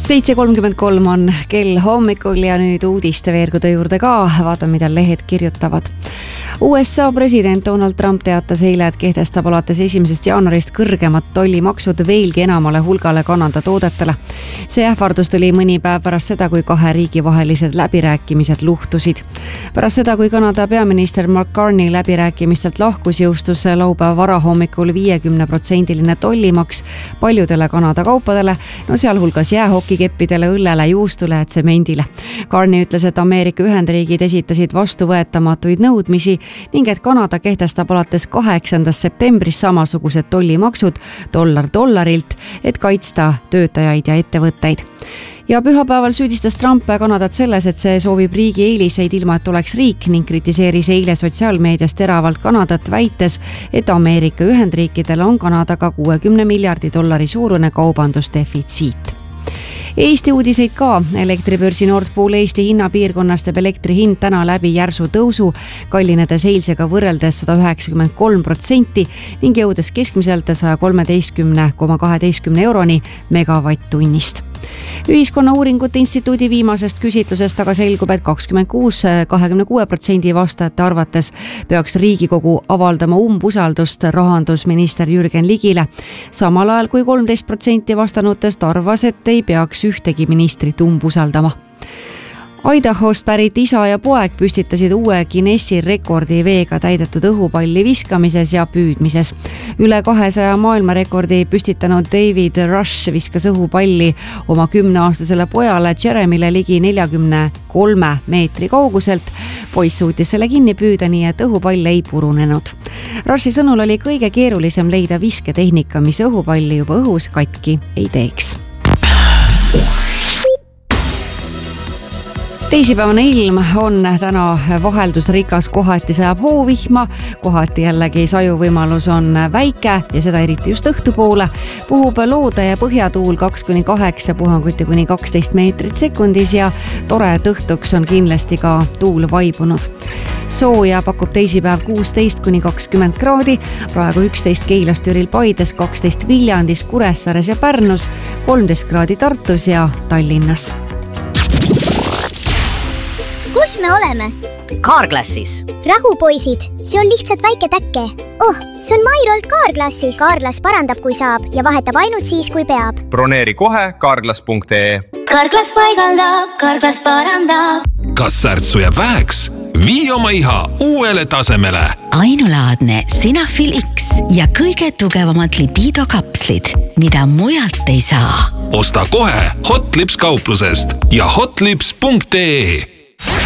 7:33 on kell hommikul ja nüüd uudiste veergude juurde ka. Vaatame, mida lehed kirjutavad. USA president Donald Trump teatas eile, et kehtestab alates 1. jaanuarist kõrgemad tollimaksud veelgi enamale hulgale Kanada toodetele. See ähvardus tuli mõni päev pärast seda, kui kahe riigi vahelised läbirääkimised luhtusid. Pärast seda, kui Kanada peaminister Mark Carney läbirääkimistelt lahkus, jõustus laupäeva varahommikul 50% tollimaks paljudele Kanada kaupadele, sealhulgas jäähokikeppidele, õllele, juustule ja tsemendile. Carney ütles, et Ameerika Ühendriigid esitasid vastuvõetamatuid nõudmisi ning et Kanada kehtestab alates 8. septembrist samasugused tollimaksud dollar dollarilt, et kaitsta töötajaid ja ettevõtteid. Ja pühapäeval süüdistas Trump Kanadat selles, et see soovib riigi eeliseid ilma, et oleks riik ning kritiseeris eile sotsiaalmeedias teravalt Kanadat, väites, et Ameerika Ühendriikidel on Kanadaga $60 miljardi suurune kaubandusdefitsiit. Eesti uudiseid ka. Elektribörsi Nord Pool Eesti hinnapiirkonnast teeb elektri hind täna läbi järsu tõusu, kallinedes eilsega võrreldes 193% ning jõudes keskmiselt 113,12 euroni megavatt-tunnist. Ühiskonnauuringute instituudi viimasest küsitlusest aga selgub, et 26% vastajate arvates peaks Riigikogu avaldama umbusaldust rahandusminister Jürgen Ligile, samal ajal kui 13% vastanutest arvas, et ei peaks ühtegi ministrit umbusaldama. Idahost pärit isa ja poeg püstitasid uue Guinessi rekordi veega täidetud õhupalli viskamises ja püüdmises. Üle 200 maailmarekordi püstitanud David Rush viskas õhupalli oma 10-aastasele pojale Jeremyle ligi 43 meetri kauguselt. Poiss suutis selle kinni püüda, nii et õhupall ei purunenud. Rushi sõnul oli kõige keerulisem leida visketehnika, mis õhupalli juba õhus katki ei teeks. Teisipäevane ilm on täna vaheldusrikas, kohati sajab hoovihma, kohati jällegi saju võimalus on väike ja seda eriti just õhtupoole. Puhub loode ja põhjatuul 2-8, puhanguti kuni 12 meetrit sekundis ja tore, et õhtuks on kindlasti ka tuul vaibunud. Sooja pakub teisipäev 16-20 kraadi, praegu 11 Keilas, Türil, Paides, 12 Viljandis, Kuressaares ja Pärnus, 13 kraadi Tartus ja Tallinnas. Kus me oleme? Carglassis. Rahu, poisid, see on lihtsalt väike täkke. See on Mairolt Carglassis. Carglass parandab, kui saab ja vahetab ainult siis, kui peab. Broneeri kohe carglass.ee. Carglass paigaldab, Carglass parandab. Kas särtsu jääb väheks? Vii oma iha uuele tasemele. Ainulaadne Sinafil X ja kõige tugevamad libido kapslid, mida mujalt ei saa. Osta kohe Hotlips kauplusest ja hotlips.ee.